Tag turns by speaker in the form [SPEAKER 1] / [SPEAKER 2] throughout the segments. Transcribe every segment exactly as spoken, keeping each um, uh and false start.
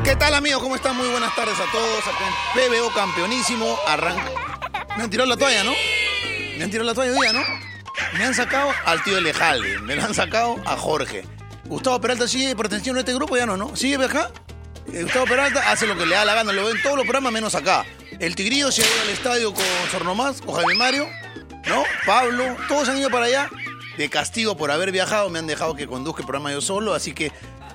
[SPEAKER 1] ¿Qué tal, amigos? ¿Cómo están? Muy buenas tardes a todos. Acá en P B O campeonísimo. Arranca. Me han tirado la toalla, ¿no? Me han tirado la toalla hoy día, ¿no? Me han sacado al tío Elejalde. Me lo han sacado a Jorge. Gustavo Peralta sigue perteneciendo a este grupo, ya no, ¿no? ¿Sigue acá? Eh, Gustavo Peralta hace lo que le da la gana. Lo ven todos los programas menos acá. El Tigrillo se ha ido al estadio con Sornomás, con Jaime Mario, ¿no? Pablo. Todos han ido para allá. De castigo por haber viajado. Me han dejado que conduzca el programa yo solo. Así que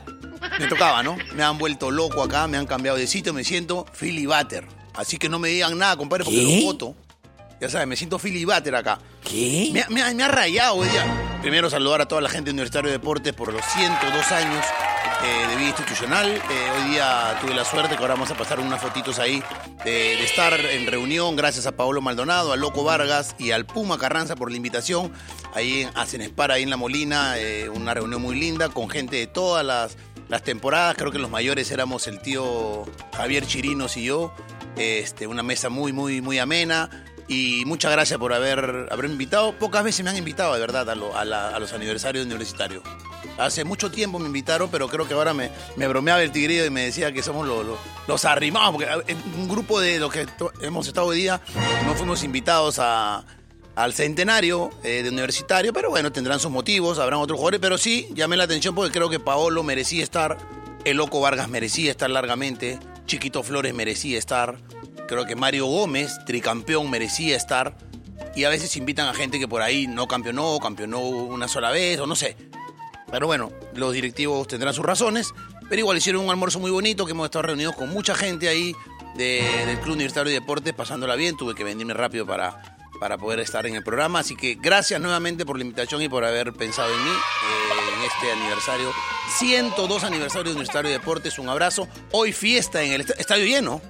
[SPEAKER 1] me tocaba, ¿no? Me han vuelto loco acá, me han cambiado de sitio, me siento Philly Butter. Así que no me digan nada, compadre, porque
[SPEAKER 2] ¿Qué?
[SPEAKER 1] lo voto. Ya sabes, me siento Philly Butter acá.
[SPEAKER 2] ¿Qué?
[SPEAKER 1] Me, ha- me ha- me ha rayado hoy día. Primero saludar a toda la gente de Universitario de Deportes por los ciento dos años eh, de vida institucional. Eh, hoy día tuve la suerte que ahora vamos a pasar unas fotitos ahí de, de estar en reunión. Gracias a Paolo Maldonado, al Loco Vargas y al Puma Carranza por la invitación. Ahí en Acenespar, ahí en La Molina, eh, una reunión muy linda con gente de todas las, las temporadas. Creo que los mayores éramos el tío Javier Chirinos y yo. Este, una mesa muy, muy, muy amena. Y muchas gracias por haber, haberme invitado. Pocas veces me han invitado, de verdad, a, lo- a la- a los aniversarios universitarios. Hace mucho tiempo me invitaron, pero creo que ahora me, me bromeaba el Tigrillo y me decía que somos los, los, los arrimados, porque en un grupo de los que to- hemos estado hoy día no fuimos invitados a, al centenario eh, de universitario, pero bueno, tendrán sus motivos, habrán otros jugadores, pero sí, llamé la atención porque creo que Paolo merecía estar, el Loco Vargas merecía estar largamente, Chiquito Flores merecía estar. Creo que Mario Gómez, tricampeón, merecía estar. Y a veces invitan a gente que por ahí no campeonó, campeonó una sola vez, o no sé. Pero bueno, los directivos tendrán sus razones. Pero igual hicieron un almuerzo muy bonito, que hemos estado reunidos con mucha gente ahí de- del Club Universitario de Deportes, pasándola bien. Tuve que venirme rápido para, para poder estar en el programa. Así que gracias nuevamente por la invitación y por haber pensado en mí eh, en este aniversario. ciento dos aniversario de Universitario de Deportes. Un abrazo. Hoy fiesta en el est- estadio lleno.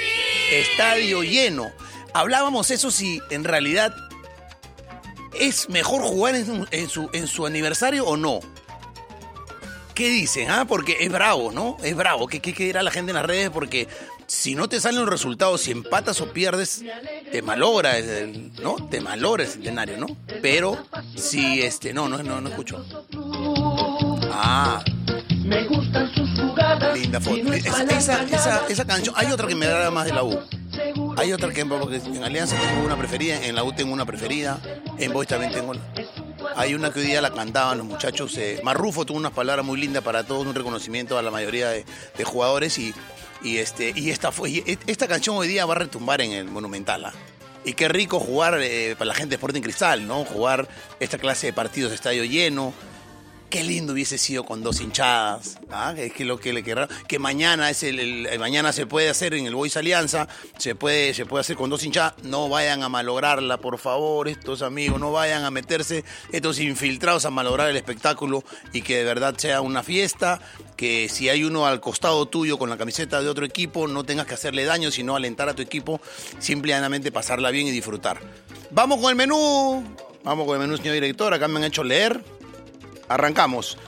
[SPEAKER 1] Estadio lleno. Hablábamos eso si en realidad es mejor jugar en, su- en su, en su aniversario o no. ¿Qué dicen? Ah? Porque es bravo, ¿no? Es bravo. ¿Qué, qué, qué dirá la gente en las redes? Porque si no te salen los resultados, si empatas o pierdes, te malogra, el- ¿no? Te malogra el centenario, ¿no? Pero si este... No, no, no, no escucho. Ah...
[SPEAKER 3] Me gustan sus jugadas.
[SPEAKER 1] Linda foto. Esa, esa, esa, esa canción. Hay otra que me agrada más de la U. Hay otra que porque en Alianza tengo una preferida, en la U tengo una preferida, en Boys también tengo. Hay una que hoy día la cantaban los muchachos. Eh, Marrufo tuvo unas palabras muy lindas para todos, un reconocimiento a la mayoría de, de jugadores y, y este y esta fue y esta canción hoy día va a retumbar en el Monumental. ¿Ah? Y qué rico jugar eh, para la gente de Sporting Cristal, ¿no? Jugar esta clase de partidos de estadio lleno. Qué lindo hubiese sido con dos hinchadas, ¿ah? Es que lo que le querrá, que mañana es el, el- el- mañana se puede hacer en el Boys Alianza, se puede, se puede hacer con dos hinchadas, no vayan a malograrla, por favor, estos amigos, no vayan a meterse estos infiltrados a malograr el espectáculo y que de verdad sea una fiesta, que si hay uno al costado tuyo con la camiseta de otro equipo, no tengas que hacerle daño, sino alentar a tu equipo, simplemente pasarla bien y disfrutar. Vamos con el menú, vamos con el menú, señor director, acá me han hecho leer. Arrancamos.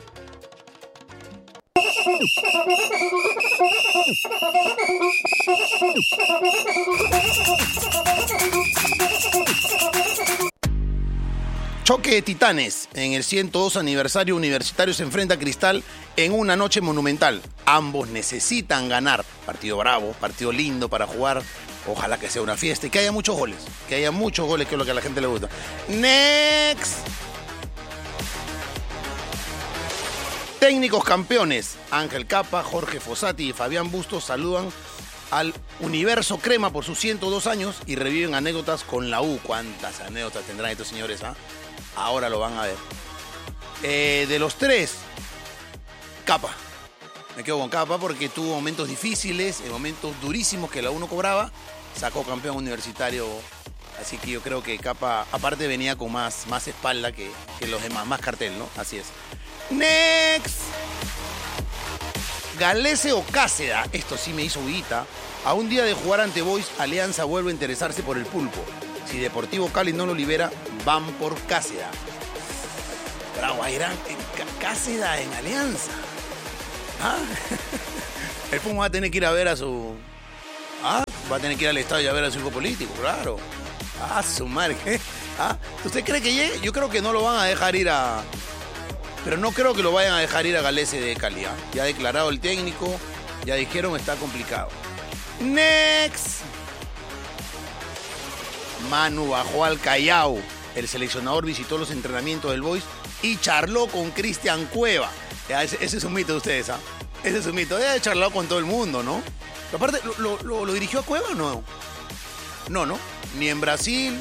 [SPEAKER 1] Choque de titanes. En el ciento dos aniversario universitario se enfrenta a Cristal en una noche monumental. Ambos necesitan ganar. Partido bravo, partido lindo para jugar. Ojalá que sea una fiesta y que haya muchos goles. Que haya muchos goles, que es lo que a la gente le gusta. Next. Técnicos campeones, Ángel Capa, Jorge Fossati y Fabián Bustos saludan al Universo Crema por sus ciento dos años y reviven anécdotas con la U. ¿Cuántas anécdotas tendrán estos señores? ¿Ah? Ahora lo van a ver. Eh, de los tres, Capa. Me quedo con Capa porque tuvo momentos difíciles, momentos durísimos que la U no cobraba. Sacó campeón universitario. Así que yo creo que Capa, aparte, venía con más, más espalda que, que los demás, más cartel, ¿no? Así es. Next. Galese o Cáceda, esto sí me hizo huita. A un día de jugar ante Boys, Alianza vuelve a interesarse por el pulpo. Si Deportivo Cali no lo libera, van por Cáceda. Bravo, Ayrán, Cáceda en Alianza. ¿Ah? El Puma va a tener que ir a ver a su... ¿Ah? Va a tener que ir al estadio a ver a su hijo político, claro. Ah, su madre. ¿Ah? ¿Usted cree que llegue? Yo creo que no lo van a dejar ir a... Pero no creo que lo vayan a dejar ir a Galese de Cali. ¿Ah? Ya ha declarado el técnico Ya dijeron, está complicado. Next. Manu bajó al Callao. El seleccionador visitó los entrenamientos del Boys y charló con Cristian Cueva. Ya, ese, ese es un mito de ustedes, ¿ah? ¿eh? Ese es un mito. Debe haber charlado con todo el mundo, ¿no? Pero aparte, ¿lo, lo, lo, ¿lo dirigió a Cueva o no? No, ¿no? Ni en Brasil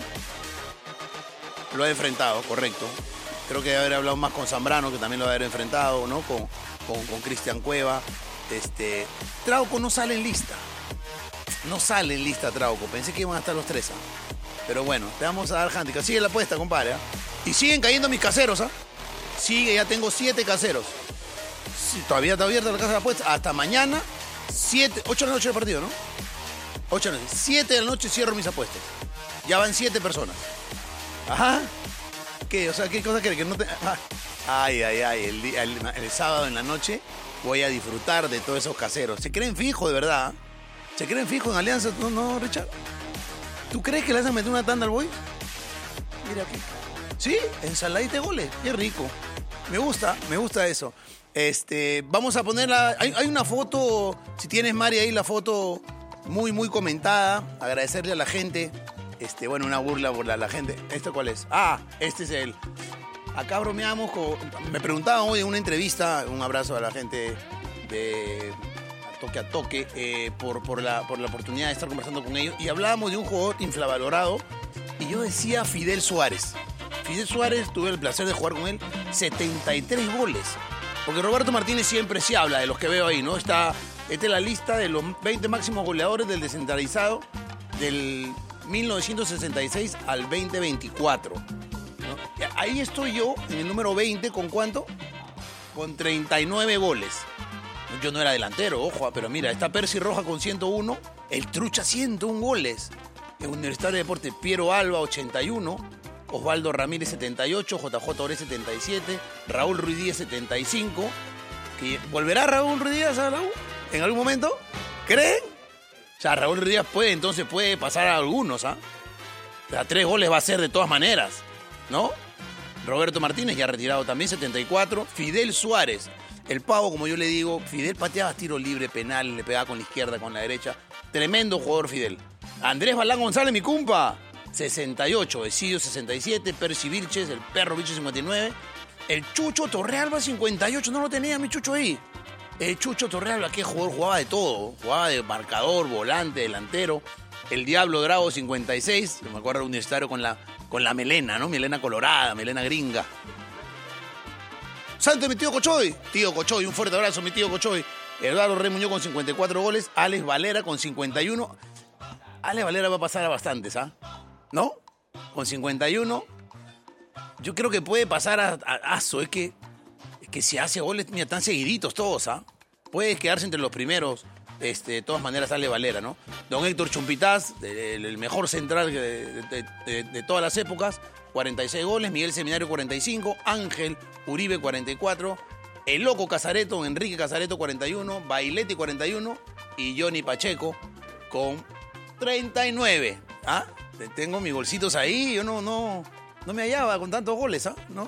[SPEAKER 1] lo ha enfrentado, correcto. Creo que debe haber hablado más con Zambrano, que también lo debe haber enfrentado, ¿no? Con, con, con Cristian Cueva. Este, Trauco no sale en lista. No sale en lista Trauco. Pensé que iban a estar los tres, ¿ah? Pero bueno, te vamos a dar handicap. Sigue la apuesta, compadre, ¿eh? Y siguen cayendo mis caseros, ¿ah? ¿eh? Sigue, ya tengo siete caseros. Sí, todavía está abierta la casa de la apuesta. Hasta mañana, siete, ocho de la noche del partido, ¿no? ocho de la noche. siete de la noche cierro mis apuestas. Ya van siete personas. Ajá. ¿Qué? O sea, ¿qué cosa quieres? Que no te... Ah. Ay, ay, ay. El, día, el, el sábado en la noche voy a disfrutar de todos esos caseros. ¿Se creen fijo, de verdad? ¿Se creen fijo en Alianza? No, no, Richard. ¿Tú crees que le vas a meter una tanda al Boy? Mira aquí. Sí, ensaladita de goles. Qué rico. Me gusta, me gusta eso. Este, vamos a ponerla. Hay, hay una foto, si tienes, Mari, ahí la foto muy, muy comentada. Agradecerle a la gente. Este, bueno, una burla por la, la gente. ¿Esto cuál es? Ah, este es el. Acá bromeamos con. Me preguntaban hoy en una entrevista. Un abrazo a la gente de Toque a Toque eh, por, por, la, por la oportunidad de estar conversando con ellos. Y hablábamos de un jugador infravalorado. Y yo decía Fidel Suárez. Fidel Suárez, tuve el placer de jugar con él. setenta y tres goles. Porque Roberto Martínez siempre se habla de los que veo ahí, ¿no? Está, esta es la lista de los veinte máximos goleadores del descentralizado del mil novecientos sesenta y seis al veinte veinticuatro. ¿No? Ahí estoy yo, en el número veinte, ¿con cuánto? Con treinta y nueve goles. Yo no era delantero, ojo, pero mira, está Percy Roja con ciento uno, el Trucha ciento uno goles, el Universitario de Deportes Piero Alba ochenta y uno, Osvaldo Ramírez setenta y ocho, J J Oré setenta y siete, Raúl Ruiz Díaz setenta y cinco. ¿Que ¿Volverá Raúl Ruiz Díaz a la U en algún momento? ¿Creen? O sea, Raúl Ruiz Díaz puede, entonces puede pasar a algunos, ¿ah? ¿eh? O sea, tres goles va a ser de todas maneras, ¿no? Roberto Martínez ya retirado también, setenta y cuatro. Fidel Suárez, el pavo, como yo le digo, Fidel pateaba tiro libre, penal, le pegaba con la izquierda, con la derecha. Tremendo jugador Fidel. Andrés Balán González, mi cumpa, sesenta y ocho. Esidio, sesenta y siete. Percy Vilches, el perro Vilches, cincuenta y nueve. El Chucho Torrealba, cincuenta y ocho. No lo tenía mi Chucho ahí. El Chucho Torrealba, qué jugador, jugaba de todo. Jugaba de marcador, volante, delantero. El Diablo Drago, cincuenta y seis. Me acuerdo universitario con la, con la melena, ¿no? Melena colorada, melena gringa. Santos, mi tío Cochoy. Tío Cochoy, un fuerte abrazo, mi tío Cochoy. Eduardo Rey Muñoz con cincuenta y cuatro goles. Alex Valera con cincuenta y uno. Alex Valera va a pasar a bastantes, ¿ah? ¿eh? ¿No? Con cincuenta y uno. Yo creo que puede pasar a Aso. Es que, es que si hace goles, mira, están seguiditos todos, ¿ah? ¿eh? Puede quedarse entre los primeros. Este, de todas maneras, Alex Valera, ¿no? Don Héctor Chumpitaz, el, el mejor central de, de, de, de todas las épocas. cuarenta y seis goles. Miguel Seminario, cuarenta y cinco. Ángel Uribe, cuarenta y cuatro. El Loco Casareto, Enrique Casareto, cuarenta y uno. Bailetti, cuarenta y uno. Y Johnny Pacheco con treinta y nueve. ¿Ah? Tengo mis bolsitos ahí. Yo no, no, no me hallaba con tantos goles, ¿ah? ¿No?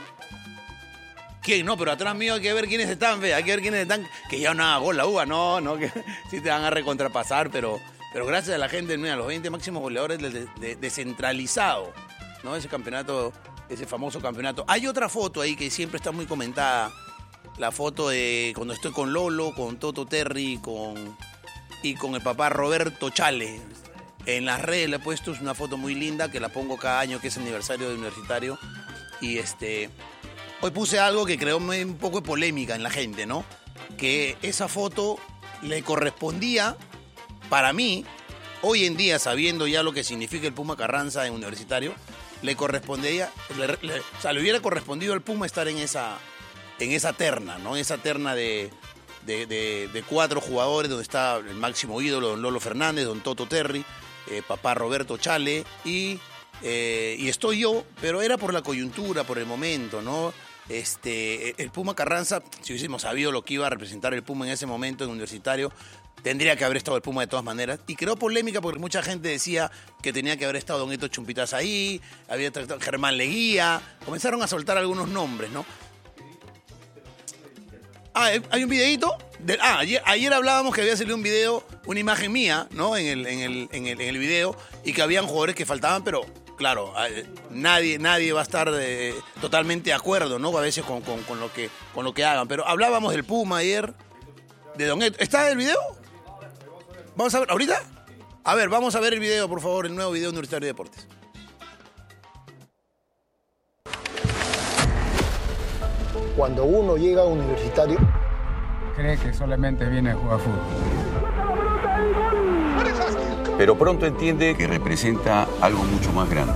[SPEAKER 1] ¿Quién? No, pero atrás mío hay que ver quiénes están, ve. Hay que ver quiénes están. Que ya no haga gol la uva. No, no, que sí te van a recontrapasar, pero, pero gracias a la gente, mira, los veinte máximos goleadores del de, descentralizado, ¿no? Ese campeonato, ese famoso campeonato. Hay otra foto ahí que siempre está muy comentada. La foto de cuando estoy con Lolo, con Toto Terry, con y con el papá Roberto Chale. En las redes le he puesto una foto muy linda que la pongo cada año, que es el aniversario de Universitario. Y este, hoy puse algo que creó un poco de polémica en la gente, ¿no? Que esa foto le correspondía, para mí, hoy en día, sabiendo ya lo que significa el Puma Carranza en Universitario, le correspondía, le, le, o sea, le hubiera correspondido al Puma estar en esa, en esa terna, ¿no? En esa terna de, de, de, de cuatro jugadores donde está el máximo ídolo, don Lolo Fernández, don Toto Terry, eh, papá Roberto Chale y, eh, y estoy yo, pero era por la coyuntura, por el momento, ¿no? Este, el Puma Carranza, si hubiésemos sabido lo que iba a representar el Puma en ese momento en Universitario, tendría que haber estado el Puma de todas maneras. Y creó polémica porque mucha gente decía que tenía que haber estado Don Héctor Chumpitaz ahí, había estado Germán Leguía, comenzaron a soltar algunos nombres, ¿no? Ah, hay un videíto. De, ah, ayer, ayer hablábamos que había salido un video, una imagen mía, ¿no? En el, en el, en el, en el video, y que habían jugadores que faltaban, pero claro, nadie, nadie va a estar de, totalmente de acuerdo, ¿no? A veces con, con, con, lo que, con lo que hagan. Pero hablábamos del Puma ayer, de Don Héctor. ¿Está el video? Vamos a ver, ¿ahorita? A ver, vamos a ver el video, por favor, el nuevo video de Universitario de Deportes.
[SPEAKER 2] Cuando uno llega a Universitario,
[SPEAKER 4] cree que solamente viene a jugar fútbol.
[SPEAKER 5] Pero pronto entiende que representa algo mucho más grande.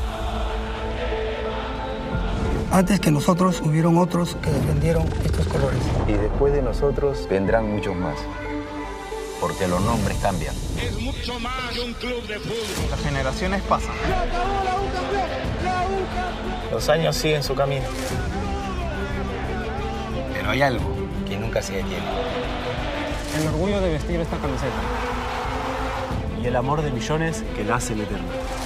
[SPEAKER 6] Antes que nosotros hubieron otros que defendieron estos colores.
[SPEAKER 7] Y después de nosotros vendrán muchos más. Porque los nombres cambian.
[SPEAKER 8] Es mucho más que un club de fútbol.
[SPEAKER 9] Las generaciones pasan.
[SPEAKER 7] Los años siguen su camino. Pero hay algo que nunca se detiene.
[SPEAKER 9] El orgullo de vestir esta camiseta.
[SPEAKER 10] Y el amor de millones que la hacen eterna.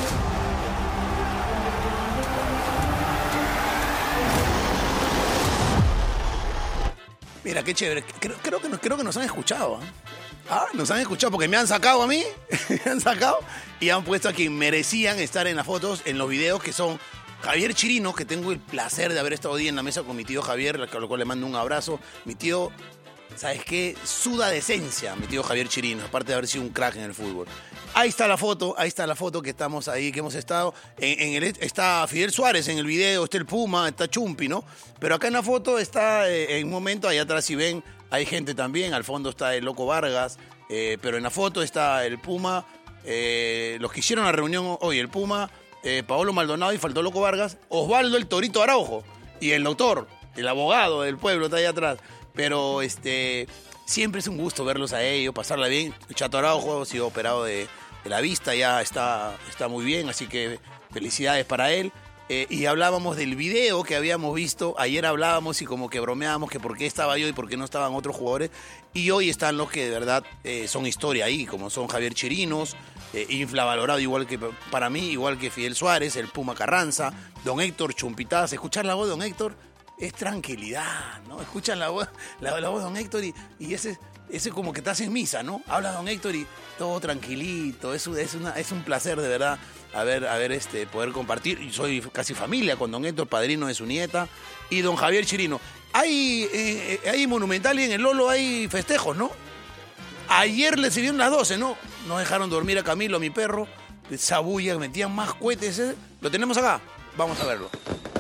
[SPEAKER 1] Mira, qué chévere. Creo, creo, que, nos, creo que nos han escuchado. ¿eh? Ah, nos han escuchado porque me han sacado a mí. Me han sacado y han puesto a quien merecían estar en las fotos, en los videos, que son Javier Chirinos, que tengo el placer de haber estado hoy en la mesa con mi tío Javier, a lo cual le mando un abrazo. Mi tío, ¿sabes qué? Suda de esencia, mi tío Javier Chirinos, aparte de haber sido un crack en el fútbol. Ahí está la foto, ahí está la foto que estamos ahí, que hemos estado. En, en el, está Fidel Suárez en el video, está el Puma, está Chumpi, ¿no? Pero acá en la foto está, eh, en un momento, allá atrás si ven, hay gente también, al fondo está el Loco Vargas, eh, pero en la foto está el Puma, eh, los que hicieron la reunión hoy, el Puma, eh, Paolo Maldonado y faltó Loco Vargas, Osvaldo el Torito Araujo y el doctor, el abogado del pueblo está ahí atrás. Pero este siempre es un gusto verlos a ellos, pasarla bien. El Chato Araujo ha sido operado de, de la vista, ya está, está muy bien, así que felicidades para él. Eh, y hablábamos del video que habíamos visto, ayer hablábamos y como que bromeábamos que por qué estaba yo y por qué no estaban otros jugadores, y hoy están los que de verdad eh, son historia ahí, como son Javier Chirinos, eh, infravalorado igual que para mí, igual que Fidel Suárez, el Puma Carranza, Don Héctor Chumpitaz. Escuchar la voz de Don Héctor es tranquilidad, ¿no? Escuchan la voz, la, la voz de Don Héctor y, y ese, ese como que te haces misa, ¿no? Habla Don Héctor y todo tranquilito, es, es, una, es un placer de verdad a ver, a ver este, poder compartir. Y soy casi familia con Don Héctor, padrino de su nieta, y Don Javier Chirino. Hay, eh, hay Monumental y en el Lolo hay festejos, ¿no? Ayer le sirvieron las doce, ¿no? No dejaron dormir a Camilo, a mi perro, esa bulla, metían más cohetes, ¿eh? Lo tenemos acá, vamos a verlo.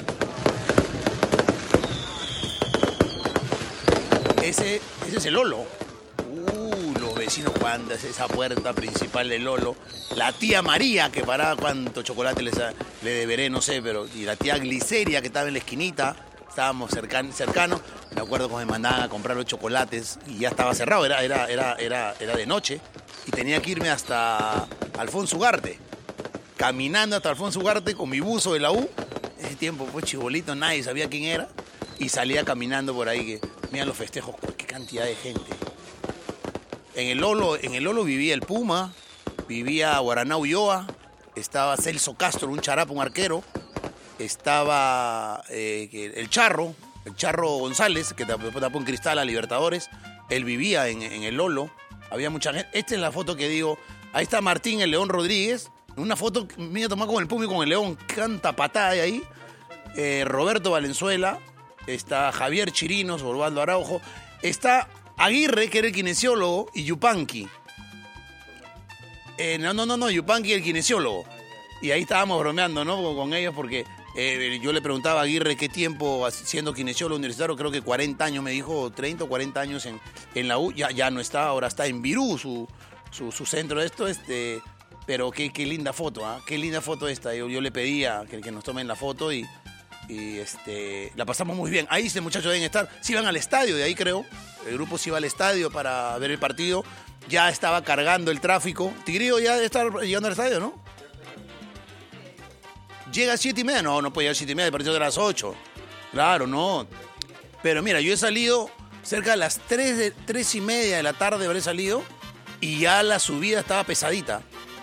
[SPEAKER 1] Ese, ese es el Lolo. Uh, los vecinos jugando esa puerta principal del Lolo. La tía María, que paraba cuánto chocolate les, le deberé, no sé, pero... Y la tía Gliceria, que estaba en la esquinita. Estábamos cercan, cercanos. Me acuerdo cuando me mandaban a comprar los chocolates y ya estaba cerrado. Era, era, era, era, era de noche. Y tenía que irme hasta Alfonso Ugarte. Caminando hasta Alfonso Ugarte con mi buzo de la U. Ese tiempo, pues, chibolito, nadie sabía quién era. Y salía caminando por ahí, que mira los festejos, qué cantidad de gente. En el Lolo, en el Lolo vivía el Puma, vivía Guaraná Ulloa, estaba Celso Castro, un charapo, un arquero, estaba eh, el Charro, el Charro González, que tapó, tapó en Cristal a Libertadores, él vivía en, en el Lolo, había mucha gente. Esta es la foto que digo, ahí está Martín el León Rodríguez, una foto mía tomada con el Puma y con el León, canta patada de ahí, eh, Roberto Valenzuela, está Javier Chirinos, Osvaldo Araujo, está Aguirre, que era el kinesiólogo, y Yupanqui. Eh, no, no, no, no, Yupanqui el kinesiólogo. Y ahí estábamos bromeando, ¿no? Con, con ellos, porque eh, yo le preguntaba a Aguirre qué tiempo siendo kinesiólogo universitario, creo que cuarenta años, me dijo, treinta o cuarenta años en, en la U, ya, ya no está, ahora está en Virú, su, su, su centro de esto, este, pero qué, qué linda foto, ¿ah? ¿eh? Qué linda foto esta. Yo, yo le pedía que, que nos tomen la foto y... Y este, la pasamos muy bien. Ahí este muchachos deben estar. Sí van al estadio, de ahí creo. El grupo sí va al estadio para ver el partido. Ya estaba cargando el tráfico. Tigrillo ya debe estar llegando al estadio, ¿no? ¿Llega a siete y media? No, no puede llegar a siete y media. El partido de las ocho. Claro, no. Pero mira, yo he salido cerca de las tres, de, tres y media de la tarde, habré salido. Y ya la subida estaba pesadita.